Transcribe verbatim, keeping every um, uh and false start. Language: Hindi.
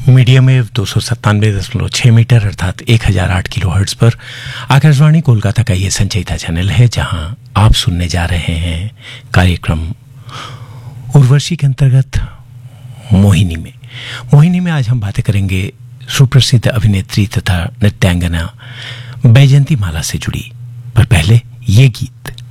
मीडियम वेव दो सौ सत्तानवे दशमलव छः मीटर अर्थात एक हजार आठ किलो हर्ट्ज पर आकाशवाणी कोलकाता का ये संचयिता चैनल है, जहां आप सुनने जा रहे हैं कार्यक्रम उर्वशी के अंतर्गत मोहिनी में। मोहिनी में आज हम बातें करेंगे सुप्रसिद्ध अभिनेत्री तथा नृत्यांगना बैजंती माला से जुड़ी। पर पहले ये गीत।